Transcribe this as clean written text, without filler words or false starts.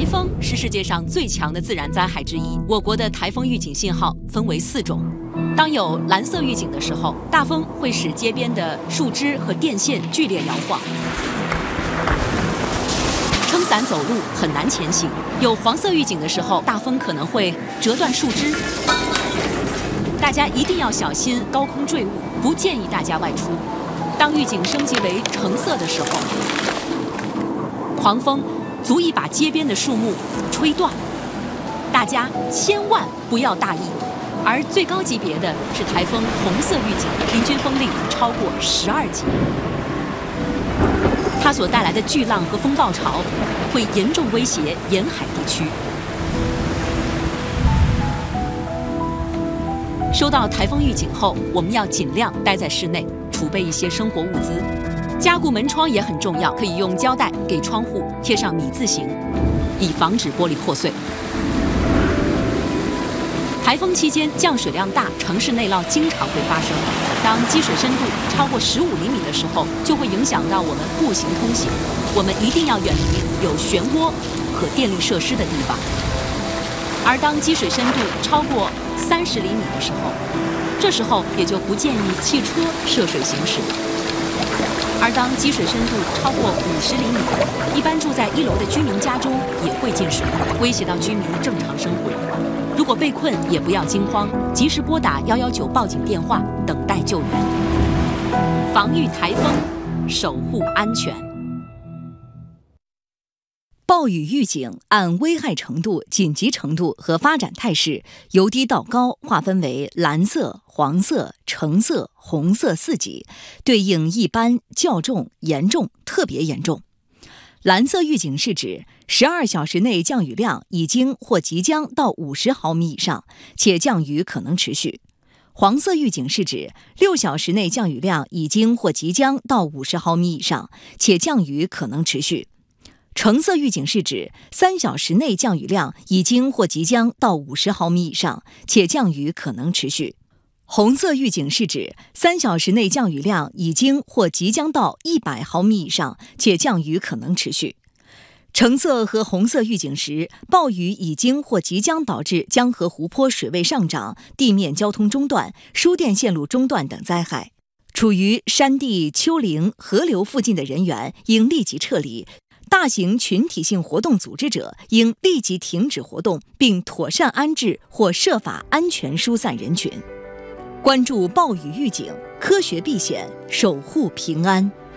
风是世界上最强的自然灾害之一。我国的台风预警信号分为4种。当有蓝色预警的时候，大风会使街边的树枝和电线剧烈摇晃，撑伞走路很难前行。有黄色预警的时候，大风可能会折断树枝。大家一定要小心高空坠物，不建议大家外出。当预警升级为橙色的时候，狂风足以把街边的树木吹断，大家千万不要大意。而最高级别的是台风红色预警，平均风力超过12级。它所带来的巨浪和风暴潮会严重威胁沿海地区。收到台风预警后，我们要尽量待在室内，储备一些生活物资。加固门窗也很重要，可以用胶带给窗户贴上米字形，以防止玻璃破碎。台风期间降水量大，城市内涝经常会发生。当积水深度超过15厘米的时候，就会影响到我们步行通行。我们一定要远离有漩涡和电力设施的地方。而当积水深度超过30厘米的时候，这时候也就不建议汽车涉水行驶。而当积水深度超过50厘米，一般住在1楼的居民家中也会进水，威胁到居民的正常生活。如果被困，也不要惊慌，及时拨打119报警电话，等待救援。防御台风，守护安全。 暴雨预警按危害程度、紧急程度和发展态势由低到高划分为蓝色、黄色、橙色、红色4级，对应一般、较重、严重、特别严重。蓝色预警是指12小时内降雨量已经或即将到50毫米以上，且降雨可能持续。黄色预警是指6小时内降雨量已经或即将到50毫米以上，且降雨可能持续。橙色预警是指3小时内降雨量已经或即将到50毫米以上，且降雨可能持续。红色预警是指3小时内降雨量已经或即将到100毫米以上，且降雨可能持续。橙色和红色预警时，暴雨已经或即将导致江河湖泊水位上涨、地面交通中断、输电线路中断等灾害。处于山地、丘陵、河流附近的人员应立即撤离，大型群体性活动组织者应立即停止活动，并妥善安置或设法安全疏散人群。关注暴雨预警，科学避险，守护平安。